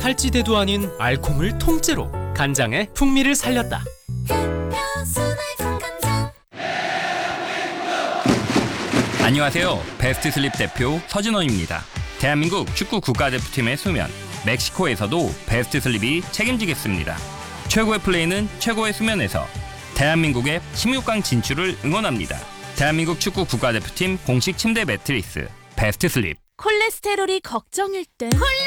탈지대도 아닌 알콩을 통째로 간장의 풍미를 살렸다. 안녕하세요. 베스트 슬립 대표 서진원입니다. 대한민국 축구 국가대표팀의 수면, 멕시코에서도 베스트 슬립이 책임지겠습니다. 최고의 플레이는 최고의 수면에서. 대한민국의 16강 진출을 응원합니다. 대한민국 축구 국가대표팀 공식 침대 매트리스 베스트 슬립. 콜레스테롤이 걱정일 땐